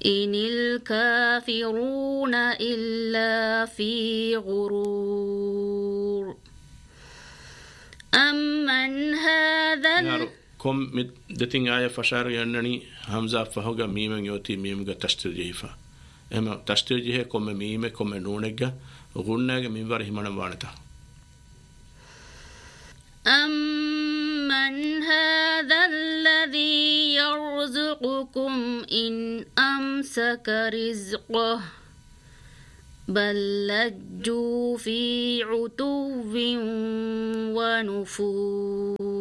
إن الكافرون إلا في غرور أمن هذا كم دتين آية فشار ينني همزة فهوغا ميمن يوتي ميمغا تشترجيفا اما تشترجيه كم ميمه كم نونغا غنغا ميمبر همان وانتا أمن هذا الذي يرزقكم إن أمسك رزقه بل لجوا في عتو ونفور